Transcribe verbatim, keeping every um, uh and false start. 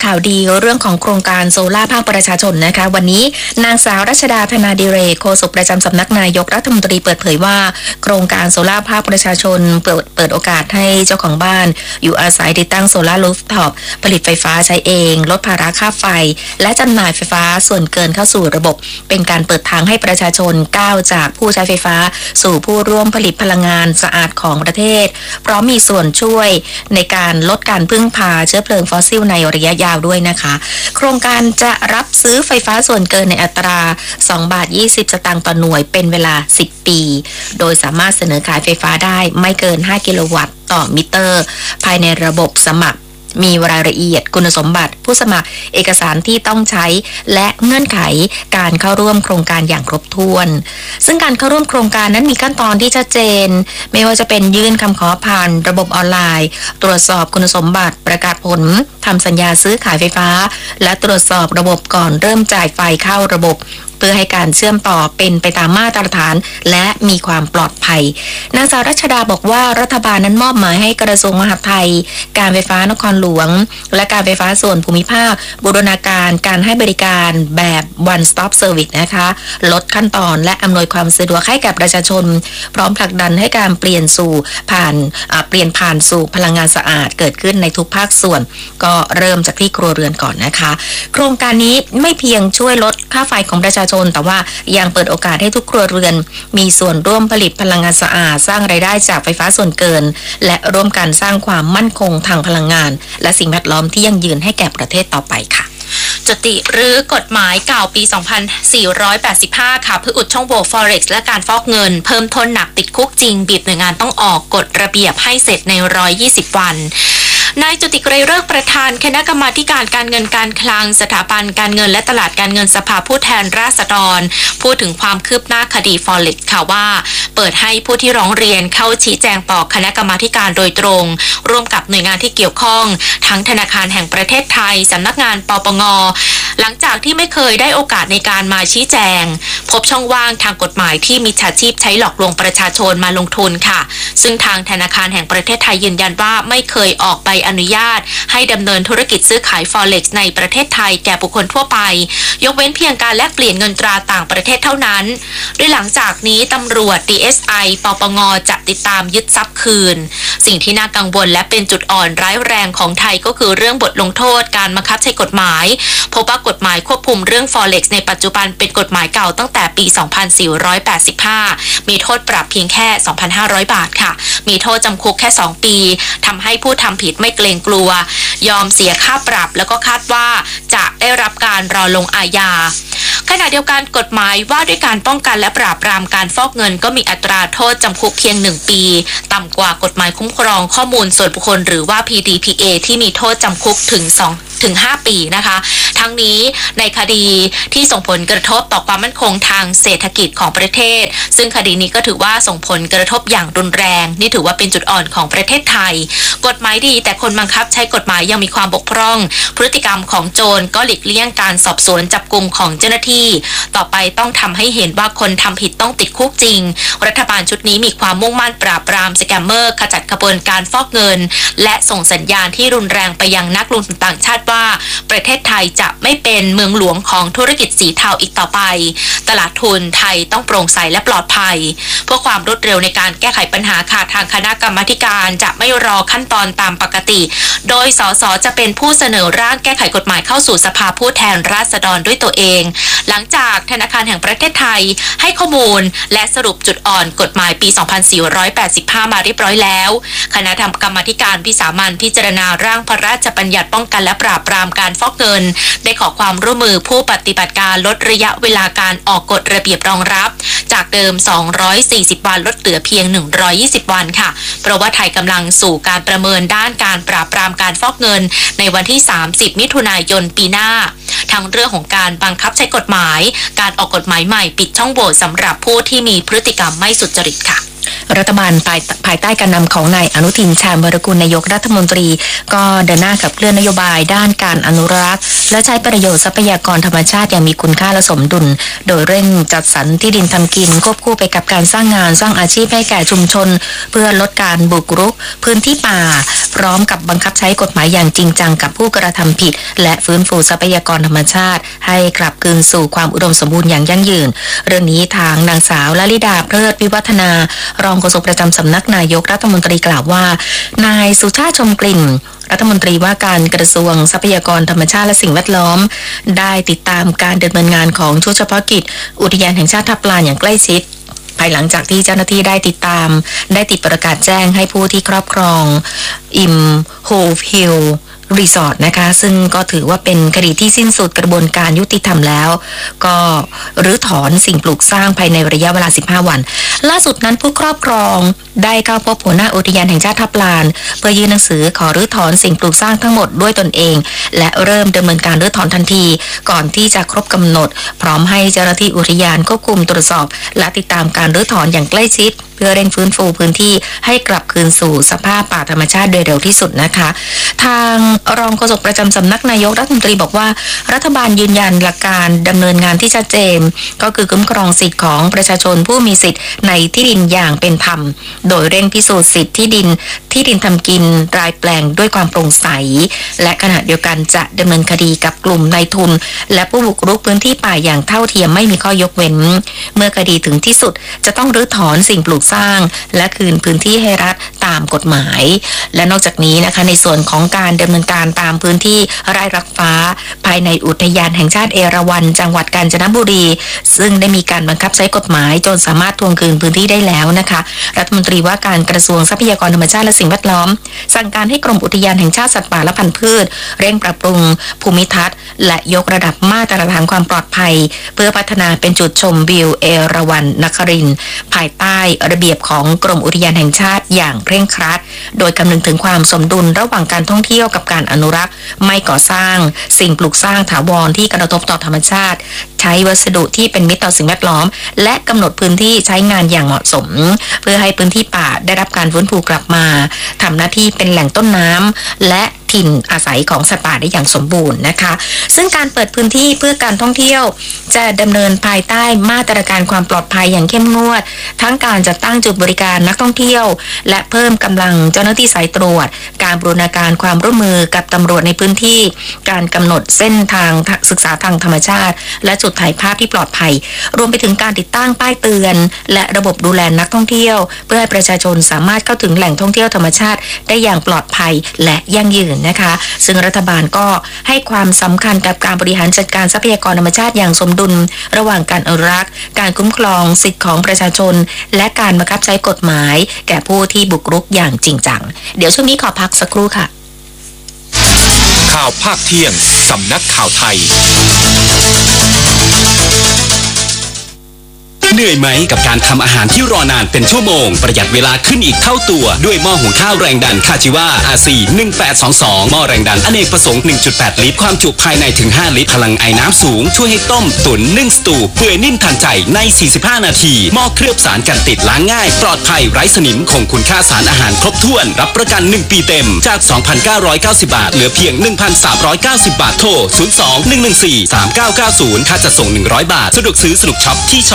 ข่าวดีเรื่องของโครงการโซล่าภาคประชาชนนะคะวันนี้นางสาวรัชดาธนาดิเรกโฆษกประจำสำนักนายกรัฐมนตรีเปิดเผยว่าโครงการโซล่าภาคประชาชนเปิดเปิดโอกาสให้เจ้าของบ้านอยู่อาศัยติดตั้งโซล่ารูฟท็อปผลิตไฟฟ้าใช้เองลดภาระค่าไฟและจำหน่ายไฟฟ้าส่วนเกินเข้าสู่ระบบเป็นการเปิดทางให้ประชาชนก้าวจากผู้ใช้ไฟฟ้าสู่ผู้ร่วมผลิตพลังงานสะอาดของประเทศพร้อมมีส่วนช่วยในการลดการพึ่งพาเชื้อเพลิงฟอสซิลในระยะยาวด้วยนะคะโครงการจะรับซื้อไฟฟ้าส่วนเกินในอัตราสองบาทยี่สิบสตางค์ต่อหน่วยเป็นเวลาสิบปีโดยสามารถเสนอขายไฟฟ้าได้ไม่เกินห้ากิโลวัตต์ต่อมิเตอร์ภายในระบบสมัครมีรายละเอียดคุณสมบัติผู้สมัครเอกสารที่ต้องใช้และเงื่อนไขการเข้าร่วมโครงการอย่างครบถ้วนซึ่งการเข้าร่วมโครงการนั้นมีขั้นตอนที่ชัดเจนไม่ว่าจะเป็นยื่นคำขอผ่านระบบออนไลน์ตรวจสอบคุณสมบัติประกาศผลทำสัญญาซื้อขายไฟฟ้าและตรวจสอบระบบก่อนเริ่มจ่ายไฟเข้าระบบเพื่อให้การเชื่อมต่อเป็นไปตามมาตรฐานและมีความปลอดภัยนางสาวรัชดาบอกว่ารัฐบาลนั้นมอบหมายให้กระทรวงมหาดไทยการไฟฟ้านครหลวงและการไฟฟ้าส่วนภูมิภาคบูรณาการการให้บริการแบบ one stop service นะคะลดขั้นตอนและอำนวยความสะดวกให้กับประชาชนพร้อมผลักดันให้การเปลี่ยนสู่ผ่านเปลี่ยนผ่านสู่พลังงานสะอาดเกิดขึ้นในทุกภาคส่วนก็เริ่มจากที่ครัวเรือนก่อนนะคะโครงการนี้ไม่เพียงช่วยลดค่าไฟของประชาชนแต่ว่ายังเปิดโอกาสให้ทุกครัวเรือนมีส่วนร่วมผลิตพลังงานสะอาดสร้างรายได้จากไฟฟ้าส่วนเกินและร่วมกันสร้างความมั่นคงทางพลังงานและสิ่งแวดล้อมที่ยั่งยืนให้แก่ประเทศต่อไปค่ะจุติหรือกฎหมายเก่าปี สองพันสี่ร้อยแปดสิบห้า ค่ะเพื่ออุดช่องโหว่ Forex และการฟอกเงินเพิ่มโทษหนักติดคุกจริงบีบหน่วยงานต้องออกกฎระเบียบให้เสร็จในหนึ่งร้อยยี่สิบวันนายจุติไกรฤกษ์ประธานคณะกรรมาการการเงินการคลังสถาบันการเงินและตลาดการเงินสภาผู้แทนราษฎรพูดถึงความคืบหน้าคดี Forex ค่ะว่าเปิดให้ผู้ที่ร้องเรียนเข้าชี้แจงต่อคณะกรรมาการโดยตรงร่วมกับหน่วยงานที่เกี่ยวข้องทั้งธนาคารแห่งประเทศไทยสำนักงานปปงหลังจากที่ไม่เคยได้โอกาสในการมาชี้แจงพบช่องว่างทางกฎหมายที่มิจฉาชีพใช้หลอกลวงประชาชนมาลงทุนค่ะซึ่งทางธนาคารแห่งประเทศไทยยืนยันว่าไม่เคยออกใบอนุญาตให้ดำเนินธุรกิจซื้อขาย Forex ในประเทศไทยแก่บุคคลทั่วไปยกเว้นเพียงการแลกเปลี่ยนเงินตราต่างประเทศเท่านั้นโดยหลังจากนี้ตำรวจ ดี เอส ไอ ปปงจะติดตามยึดทรัพย์คืนสิ่งที่น่ากังวลและเป็นจุดอ่อนร้ายแรงของไทยก็คือเรื่องบทลงโทษการบังคับใช้กฎหมายพบว่ากฎหมายควบคุมเรื่อง Forex ในปัจจุบันเป็นกฎหมายเก่าตั้งแต่ปี สองพันสี่ร้อยแปดสิบห้า มีโทษปรับเพียงแค่ สองพันห้าร้อย บาทค่ะมีโทษจำคุกแค่สองปีทำให้ผู้ทำผิดไม่เกรงกลัวยอมเสียค่าปรับแล้วก็คาดว่าจะได้รับการรอลงอาญาขณะเดียวกันกฎหมายว่าด้วยการป้องกันและปราบปรามการฟอกเงินก็มีอัตราโทษจำคุกเพียงหนึ่งปีต่ำกว่ากฎหมายคุ้มครองข้อมูลส่วนบุคคลหรือว่า พี ดี พี เอ ที่มีโทษจำคุกถึงสองถึงห้าปีนะคะทั้งนี้ในคดีที่ส่งผลกระทบต่อความมั่นคงทางเศรษฐกิจของประเทศซึ่งคดีนี้ก็ถือว่าส่งผลกระทบอย่างรุนแรงนี่ถือว่าเป็นจุดอ่อนของประเทศไทยกฎหมายดีแต่คนบังคับใช้กฎหมายยังมีความบกพร่องพฤติกรรมของโจรก็หลีกเลี่ยงการสอบสวนจับกุมของเจ้าหน้าที่ต่อไปต้องทำให้เห็นว่าคนทำผิดต้องติดคุกจริงรัฐบาลชุดนี้มีความมุ่งมั่นปราบปรามสแกมเมอร์ขจัดกระบวนการฟอกเงินและส่งสัญญาณที่รุนแรงไปยังนักลงทุนต่างชาติว่าประเทศไทยจะไม่เป็นเมืองหลวงของธุรกิจสีเทาอีกต่อไปตลาดทุนไทยต้องโปร่งใสและปลอดภัยเพื่อความรวดเร็วในการแก้ไขปัญหาค่ะทางคณะกรรมาการจะไม่รอขั้นตอนตามปกติโดยสสจะเป็นผู้เสนอร่างแก้ไขกฎหมายเข้าสู่สภาผู้แทนราษฎรด้วยตัวเองหลังจากธนาคารแห่งประเทศไทยให้ข้อมูลและสรุปจุดอ่อนกฎหมายปี สองพันสี่ร้อยแปดสิบห้า มาเรียบร้อยแล้วคณะกรรมาการวิสามัญพิจารณาร่างพระราชบัญญัติป้องกันและปราบปรามการฟอกเงินได้ขอความร่วมมือผู้ปฏิบัติการลดระยะเวลาการออกกฎระเบียบรองรับจากเดิมสองร้อยสี่สิบวันลดเหลือเพียงหนึ่งร้อยยี่สิบวันค่ะเพราะว่าไทยกำลังสู่การประเมินด้านการปราบปรามการฟอกเงินในวันที่สามสิบมิถุนายนปีหน้าทั้งเรื่องของการบังคับใช้กฎหมายการออกกฎหมายใหม่ปิดช่องโหว่สำหรับผู้ที่มีพฤติกรรมไม่สุจริตค่ะรัฐบาลภายภายใต้การนำของนายอนุทินชาญวรกุลนายกรัฐมนตรีก็เดินหน้าขับเคลื่อนนโยบายด้านการอนุรักษ์และใช้ประโยชน์ทรัพยากรธรรมชาติอย่างมีคุณค่าและสมดุลโดยเร่งจัดสรรที่ดินทำกินควบคู่ไปกับการสร้างงานสร้างอาชีพให้แก่ชุมชนเพื่อลดการบุกรุกพื้นที่ป่าพร้อมกับบังคับใช้กฎหมายอย่างจริงจังกับผู้กระทำผิดและฟื้นฟูทรัพยากรธรรมชาติให้กลับคืนสู่ความอุดมสมบูรณ์อย่างยั่งยืนเรื่องนี้ทางนางสาวลลิดาเพลิดวิวัฒนารองโฆษกประจำสำนักนายกรัฐมนตรีกล่าวว่านายสุชาติชมกลิ่นรัฐมนตรีว่าการกระทรวงทรัพยากรธรรมชาติและสิ่งแวดล้อมได้ติดตามการดำเนินงานของชุดเฉพาะกิจอุทยานแห่งชาติทับลานอย่างใกล้ชิดภายหลังจากที่เจ้าหน้าที่ได้ติดตามได้ติดประกาศแจ้งให้ผู้ที่ครอบครองอิมโฮฟฮิลรีสอร์ทนะคะซึ่งก็ถือว่าเป็นคดีที่สิ้นสุดกระบวนการยุติธรรมแล้วก็รื้อถอนสิ่งปลูกสร้างภายในระยะเวลาสิบห้าวันล่าสุดนั้นผู้ครอบครองได้เข้าพบหัวหน้าอุทยานแห่งชาติทับลานเพื่อยื่นหนังสือขอรื้อถอนสิ่งปลูกสร้างทั้งหมดด้วยตนเองและเริ่มดำเนินการรื้อถอนทันทีก่อนที่จะครบกำหนดพร้อมให้เจ้าหน้าที่อุทยานควบคุมตรวจสอบและติดตามการรื้อถอนอย่างใกล้ชิดเพื่อเร่งฟื้นฟูพื้นที่ให้กลับคืนสู่สภาพป่าธรรมชาติโดยเร็วที่สุดนะคะทางรองโฆษกประจำสำนักนายกรัฐมนตรีบอกว่ารัฐบาลยืนยันหลักการดำเนินงานที่ชัดเจนก็คือคุ้มครองสิทธิของประชาชนผู้มีสิทธิ์ในที่ดินอย่างเป็นธรรมโดยเร่งพิสูจน์สิทธิที่ดินที่ดินทำกินรายแปลงด้วยความโปร่งใสและขณะเดียวกันจะดำเนินคดีกับกลุ่มนายทุนและผู้บุกรุกพื้นที่ป่าอย่างเท่าเทียมไม่มีข้อยกเว้นเมื่อคดีถึงที่สุดจะต้องรื้อถอนสิ่งปลูกสร้างและคืนพื้นที่ให้รัฐตามกฎหมายและนอกจากนี้นะคะในส่วนของการดำเนินการตามพื้นที่ไร่รักฟ้าภายในอุทยานแห่งชาติเอราวัณจังหวัดกาญจนบุรีซึ่งได้มีการบังคับใช้กฎหมายจนสามารถทวงคืนพื้นที่ได้แล้วนะคะรัฐมนตรีว่าการกระทรวงทรัพยากรธรรมชาติและสิ่งแวดล้อมสั่งการให้กรมอุทยานแห่งชาติสัตว์ป่าและพันธุ์พืชเร่งปรับปรุงภูมิทัศน์และยกระดับมาตรฐานความปลอดภัยเพื่อพัฒนาเป็นจุดชมวิวเอราวัณนครินทร์ภายใต้ระเบียบของกรมอุทยานแห่งชาติอย่างเคร่งครัดโดยคำนึงถึงความสมดุลระหว่างการท่องเที่ยวกับการอนุรักษ์ไม่ก่อสร้างสิ่งปลูกสร้างถาวรที่กระทบต่อธรรมชาติใช้วัสดุที่เป็นมิตรต่อสิ่งแวดล้อมและกำหนดพื้นที่ใช้งานอย่างเหมาะสมเพื่อให้พื้นที่ป่าได้รับการฟื้นฟูกลับมาทำหน้าที่เป็นแหล่งต้นน้ำและถิ่นอาศัยของสัตว์ป่าได้อย่างสมบูรณ์นะคะซึ่งการเปิดพื้นที่เพื่อการท่องเที่ยวจะดำเนินภายใต้มาตรการความปลอดภัยอย่างเข้มงวดทั้งการจัดตั้งจุดบริการนักท่องเที่ยวและเพิ่มกำลังเจ้าหน้าที่สายตรวจการบูรณาการความร่วมมือกับตำรวจในพื้นที่การกำหนดเส้นทางศึกษาทางธรรมชาติและจุดถ่ายภาพที่ปลอดภัยรวมไปถึงการติดตั้งป้ายเตือนและระบบดูแลนักท่องเที่ยวเพื่อให้ประชาชนสามารถเข้าถึงแหล่งท่องเที่ยวธรรมชาติได้อย่างปลอดภัยและยั่งยืนนะคะซึ่งรัฐบาลก็ให้ความสำคัญกับการบริหารจัดการทรัพยากรธรรมชาติอย่างสมดุลระหว่างการอนุรักษ์การคุ้มครองสิทธิของประชาชนและการบังคับใช้กฎหมายแก่ผู้ที่บุกรุกอย่างจริงจังเดี๋ยวช่วงนี้ขอพักสักครู่ค่ะข่าวภาคเที่ยงสำนักข่าวไทยเหนื่อยไหมกับการทำอาหารที่รอนานเป็นชั่วโมงประหยัดเวลาขึ้นอีกเท่าตัวด้วยหม้อหุงข้าวแรงดันคาจิวา อาร์ ซี หนึ่งแปดสองสอง หม้อแรงดันอเนกประสงค์ หนึ่งจุดแปด ลิตรความจุภายในถึงห้าลิตรพลังไอ้น้ำสูงช่วยให้ต้มตุ๋นนึ่งสตูเปื่อยนิ่มทันใจในสี่สิบห้านาทีหม้อเคลือบสารกันติดล้างง่ายปลอดภัยไร้สนิมคงคุณค่าสารอาหารครบถ้วนรับประกันหนึ่งปีเต็มจาก สองพันเก้าร้อยเก้าสิบ บาทเหลือเพียง หนึ่งพันสามร้อยเก้าสิบ บาทโทรศูนย์ สอง หนึ่ง หนึ่ง สี่ สาม เก้า เก้า ศูนย์ค่าจัดส่งหนึ่งร้อยบาทสะดวกซื้อสนุกช็อปที่ช็อป